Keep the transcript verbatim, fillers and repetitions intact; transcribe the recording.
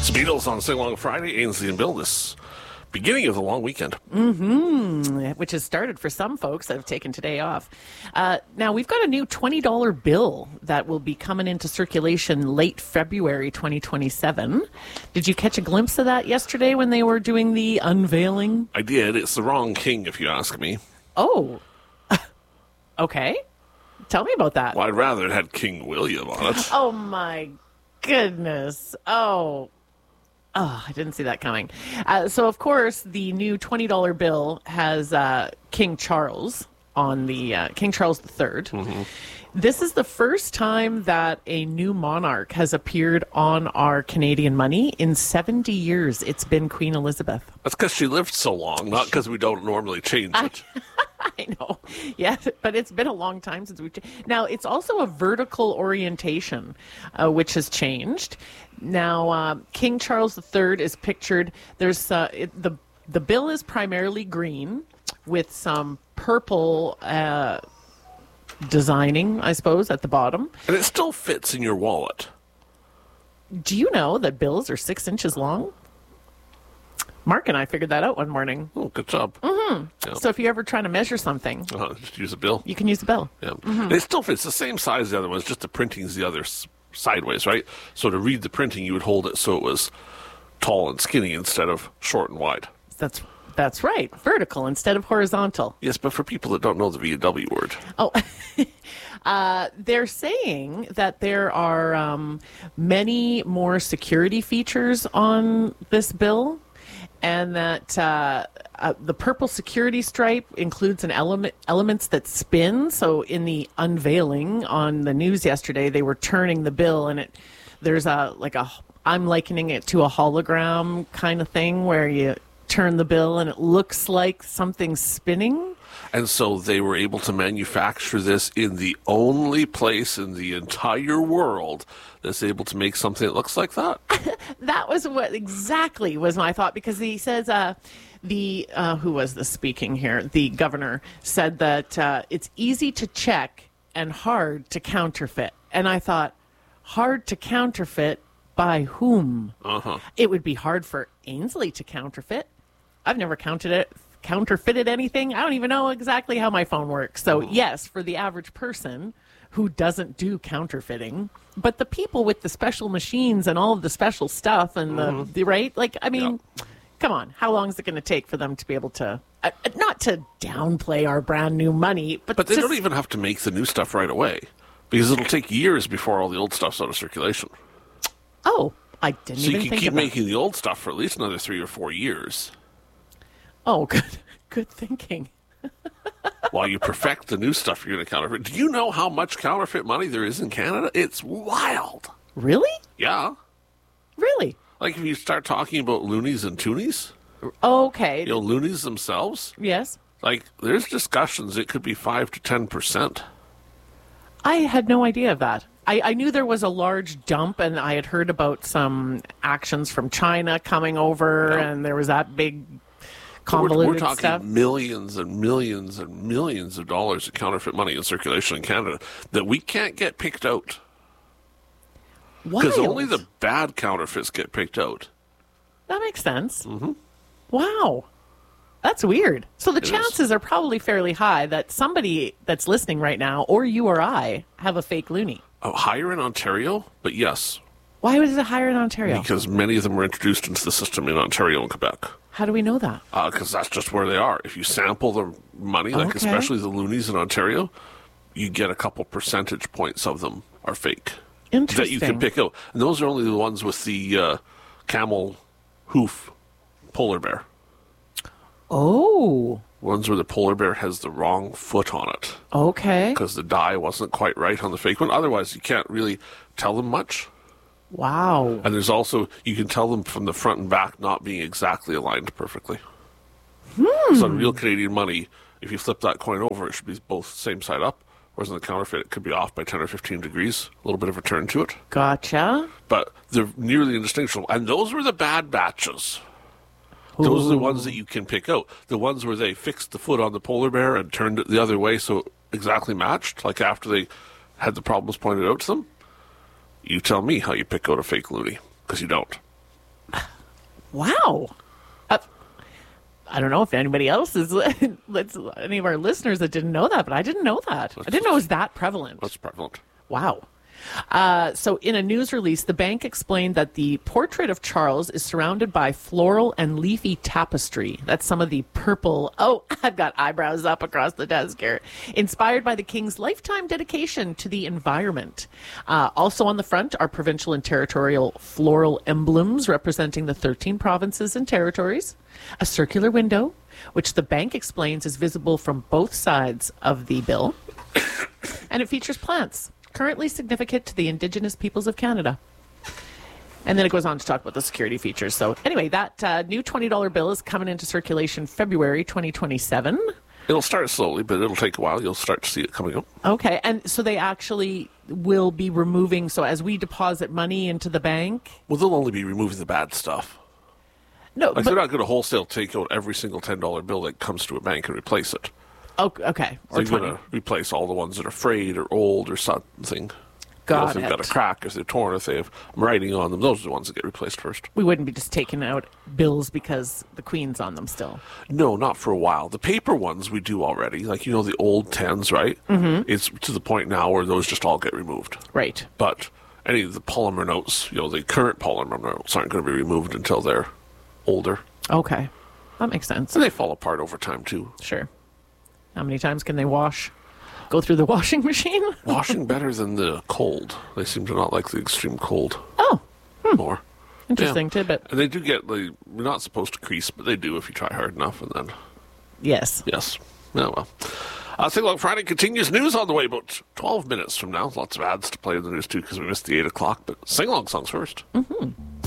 Beatles on Sing Along Friday, Ainsley and Bill, this beginning of the long weekend. Mm-hmm. Which has started for some folks that have taken today off. Uh, now, we've got a new twenty dollar bill that will be coming into circulation late February twenty twenty-seven. Did you catch a glimpse of that yesterday when they were doing the unveiling? I did. It's the wrong king, if you ask me. Oh. Okay. Tell me about that. Well, I'd rather it had King William on it. Oh, my goodness. Oh. Oh, I didn't see that coming. Uh, so, of course, the new twenty dollar bill has uh, King Charles on the uh, King Charles the Third. Mm-hmm. This is the first time that a new monarch has appeared on our Canadian money in seventy years. It's been Queen Elizabeth. That's because she lived so long, not because we don't normally change it. I, I know. Yeah, but it's been a long time since we've changed. Now, it's also a vertical orientation, uh, which has changed. Now, uh, King Charles the Third is pictured. There's uh, it, the the bill is primarily green with some purple uh, designing, I suppose, at the bottom. And it still fits in your wallet. Do you know that bills are six inches long? Mark and I figured that out one morning. Oh, good job. Mm-hmm. Yeah. So if you're ever trying to measure something, uh, just use a bill. You can use a bill. Yeah, mm-hmm. It still fits the same size as the other ones, just the printing's the other s- sideways, right? So to read the printing, you would hold it so it was tall and skinny instead of short and wide. That's that's right. Vertical instead of horizontal. Yes, but for people that don't know the V W word. Oh, uh, they're saying that there are um, many more security features on this bill, and that uh, uh, the purple security stripe includes an element elements that spin. So in the unveiling on the news yesterday, they were turning the bill, and it there's a like a I'm likening it to a hologram kind of thing where you turn the bill and it looks like something's spinning. And so they were able to manufacture this in the only place in the entire world that's able to make something that looks like that. That was what exactly was my thought, because he says uh, the uh, who was the speaking here? The governor said that uh, it's easy to check and hard to counterfeit. And I thought, hard to counterfeit by whom? Uh-huh. It would be hard for Ainsley to counterfeit. I've never counted it. counterfeited anything. I don't even know exactly how my phone works. So yes, for the average person who doesn't do counterfeiting, but the people with the special machines and all of the special stuff and the, mm-hmm. the right, like, I mean, yep. Come on, how long is it going to take for them to be able to, uh, not to downplay our brand new money, but But they just, don't even have to make the new stuff right away, because it'll take years before all the old stuff's out of circulation. Oh, I didn't so even think of that. So you can keep making the old stuff for at least another three or four years. Oh, good, good thinking. While you perfect the new stuff you're going to counterfeit. Do you know how much counterfeit money there is in Canada? It's wild. Really? Yeah. Really? Like if you start talking about loonies and toonies. Okay. You know, loonies themselves. Yes. Like there's discussions it could be five to ten percent. I had no idea of that. I, I knew there was a large dump, and I had heard about some actions from China coming over, yeah. and there was that big convoluted we're, we're talking stuff. Millions and millions and millions of dollars of counterfeit money in circulation in Canada that we can't get picked out. Because only the bad counterfeits get picked out. That makes sense. Mm-hmm. Wow. That's weird. So the it chances is. are probably fairly high that somebody that's listening right now, or you or I, have a fake loonie. Oh, higher in Ontario? But yes. Why was it higher in Ontario? Because many of them were introduced into the system in Ontario and Quebec. How do we know that? Because uh, that's just where they are. If you sample the money, like okay. especially the loonies in Ontario, you get a couple percentage points of them are fake. Interesting. That you can pick out. And those are only the ones with the uh, camel hoof polar bear. Oh. Ones where the polar bear has the wrong foot on it. Okay. Because the dye wasn't quite right on the fake one. Otherwise, you can't really tell them much. Wow. And there's also, you can tell them from the front and back not being exactly aligned perfectly. Hmm. So on real Canadian money, if you flip that coin over, it should be both same side up. Whereas in the counterfeit, it could be off by ten or fifteen degrees. A little bit of a turn to it. Gotcha. But they're nearly indistinguishable. And those were the bad batches. Those Ooh. are the ones that you can pick out. The ones where they fixed the foot on the polar bear and turned it the other way so it exactly matched, like after they had the problems pointed out to them. You tell me how you pick out a fake loonie, because you don't. Wow. Uh, I don't know if anybody else is, let's, any of our listeners that didn't know that, but I didn't know that. That's, I didn't know it was that prevalent. That's prevalent. Wow. Uh, so in a news release, the bank explained that the portrait of Charles is surrounded by floral and leafy tapestry. That's some of the purple. Oh, I've got eyebrows up across the desk here. Inspired by the king's lifetime dedication to the environment. Uh, also on the front are provincial and territorial floral emblems representing the thirteen provinces and territories. A circular window, which the bank explains is visible from both sides of the bill. And it features plants currently significant to the Indigenous peoples of Canada. And then it goes on to talk about the security features. So anyway, that uh, new twenty dollar bill is coming into circulation February twenty twenty-seven. It'll start slowly, but it'll take a while. You'll start to see it coming up. Okay, and so they actually will be removing, so as we deposit money into the bank? Well, they'll only be removing the bad stuff. No, like but they're not going to wholesale take out every single ten dollar bill that comes to a bank and replace it. Oh, okay. So you're going to replace all the ones that are frayed or old or something. Got you know, if they've it. got a crack, if they're torn, if they have writing on them, those are the ones that get replaced first. We wouldn't be just taking out bills because the Queen's on them still. No, not for a while. The paper ones we do already. Like, you know, the old tens, right? Mm-hmm. It's to the point now where those just all get removed. Right. But any of the polymer notes, you know, the current polymer notes aren't going to be removed until they're older. Okay. That makes sense. And they fall apart over time, too. Sure. How many times can they wash? Go through the washing machine? Washing better than the cold. They seem to not like the extreme cold. Oh. Hmm. More. Interesting yeah. tidbit. And they do get, like, they're not supposed to crease, but they do if you try hard enough, and then... Yes. Yes. Oh, well. Uh, Sing Along Friday continues. News on the way about twelve minutes from now. Lots of ads to play in the news, too, because we missed the eight o'clock, but sing-along songs first. Mm-hmm.